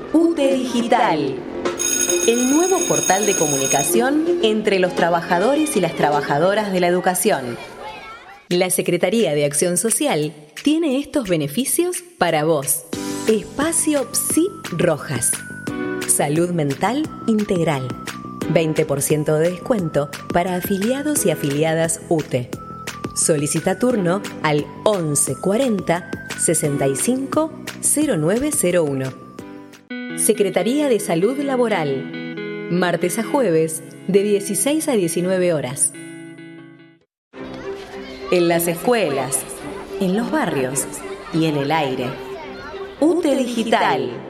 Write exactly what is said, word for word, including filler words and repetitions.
UTE Digital, el nuevo portal de comunicación entre los trabajadores y las trabajadoras de la educación. La Secretaría de Acción Social tiene estos beneficios para vos. Espacio Psi Rojas. Salud mental integral. veinte por ciento de descuento para afiliados y afiliadas UTE. Solicita turno al once cuarenta sesenta y cinco cero nueve cero uno. Secretaría de Salud Laboral. Martes a jueves de dieciséis a diecinueve horas. En las escuelas, en los barrios y en el aire. UTE Digital.